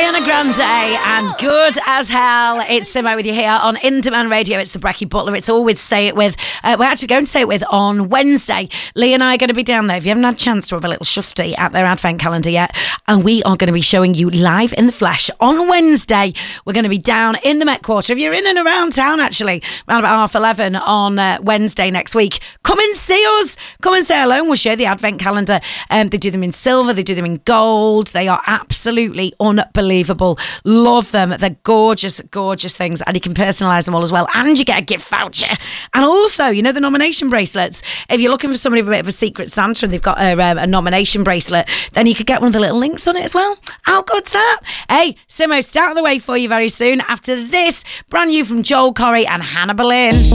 Ariana Grande and Good as Hell. It's Simo with you here on In Demand Radio. It's the Brecky Butler. It's all with Say It With. We're actually going to Say It With on Wednesday. Lee and I are going to be down there. If you haven't had a chance to have a little shufty at their advent calendar yet, and we are going to be showing you live in the flesh on Wednesday. We're going to be down in the Met Quarter. If you're in and around town, actually, around about 11:30 on Wednesday next week, come and see us. Come and say hello and we'll show you the advent calendar. They do them in silver. They do them in gold. They are absolutely unbelievable. Love them. They're gorgeous, gorgeous things, and you can personalise them all as well, and you get a gift voucher. And also, you know, the nomination bracelets. If you're looking for somebody with a bit of a secret Santa and they've got a nomination bracelet, then you could get one of the little links on it as well. How good's that? Hey, Simo, start of the way for you very soon after this brand new from Joel Corry and Hannah Boleyn.